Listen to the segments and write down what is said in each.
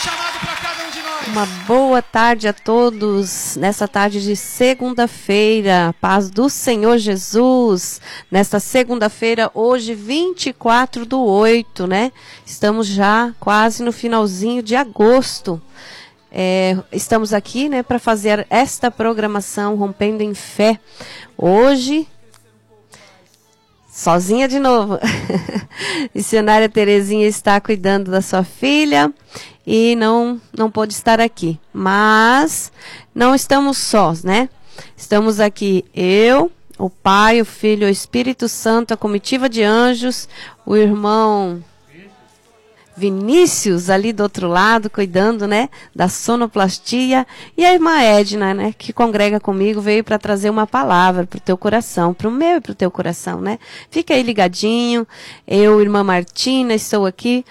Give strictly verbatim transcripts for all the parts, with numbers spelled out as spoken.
chamado para cada um de nós. Uma boa tarde a todos, nessa tarde de segunda-feira, paz do Senhor Jesus, nesta segunda-feira, hoje vinte e quatro do oito, né? Estamos já quase no finalzinho de agosto. É, estamos aqui, né, para fazer esta programação Rompendo em Fé. Hoje, sozinha de novo. Missionária Terezinha está cuidando da sua filha e não, não pôde estar aqui. Mas não estamos sós, né? Estamos aqui eu, o Pai, o Filho, o Espírito Santo, a comitiva de anjos, o irmão Vinícius ali do outro lado, cuidando, né, da sonoplastia, e a irmã Edna, né, que congrega comigo, veio para trazer uma palavra para o teu coração, para o meu e para o teu coração, né? Fica aí ligadinho, eu, irmã Martina, estou aqui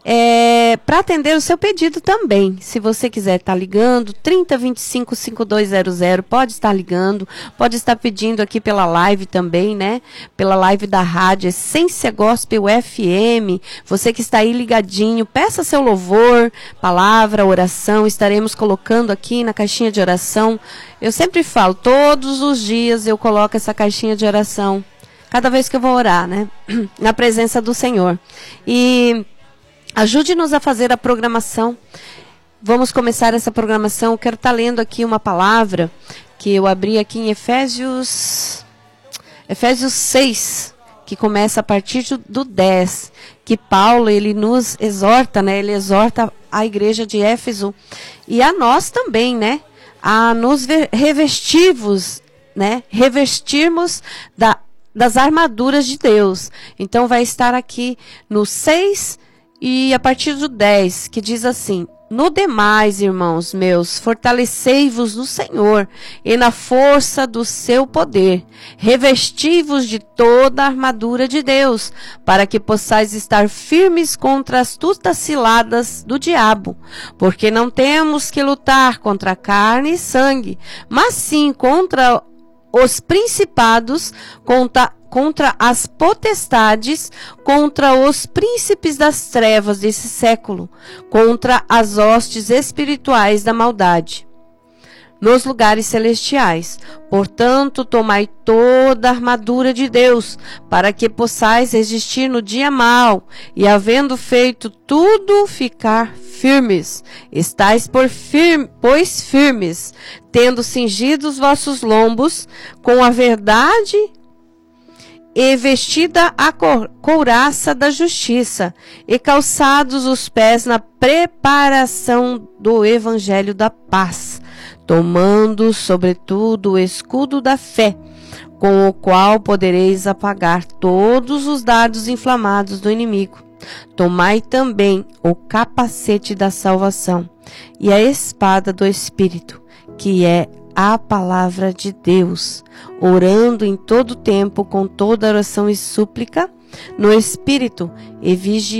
é, para atender o seu pedido também. Se você quiser estar tá ligando, trinta, vinte e cinco, cinquenta e dois zero zero, pode estar ligando, pode estar pedindo aqui pela live também, né? Pela live da rádio Essência Gospel F M. Você que está aí ligadinho, peça seu louvor, palavra, oração, estaremos colocando aqui na caixinha de oração. Eu sempre falo, todos os dias eu coloco essa caixinha de oração, cada vez que eu vou orar, né? Na presença do Senhor. E ajude-nos a fazer a programação. Vamos começar essa programação. Eu quero estar lendo aqui uma palavra que eu abri aqui em Efésios, Efésios seis, que começa a partir do dez, que Paulo, ele nos exorta, né? Ele exorta a igreja de Éfeso e a nós também, né? A nos revestirmos, né? Revestirmos da, das armaduras de Deus. Então vai estar aqui no seis e a partir do dez, que diz assim: no demais, irmãos meus, fortalecei-vos no Senhor e na força do seu poder. Revesti-vos de toda a armadura de Deus, para que possais estar firmes contra as astutas ciladas do diabo. Porque não temos que lutar contra carne e sangue, mas sim contra os principados, contra contra as potestades, contra os príncipes das trevas desse século, contra as hostes espirituais da maldade nos lugares celestiais. Portanto, tomai toda a armadura de Deus, para que possais resistir no dia mau, e havendo feito tudo, ficar firmes. Estais por firme, pois firmes, tendo cingido os vossos lombos com a verdade e vestida a couraça da justiça, e calçados os pés na preparação do evangelho da paz, tomando, sobretudo, o escudo da fé, com o qual podereis apagar todos os dardos inflamados do inimigo. Tomai também o capacete da salvação e a espada do Espírito, que é a palavra de Deus, orando em todo tempo com toda oração e súplica no Espírito, e vigiando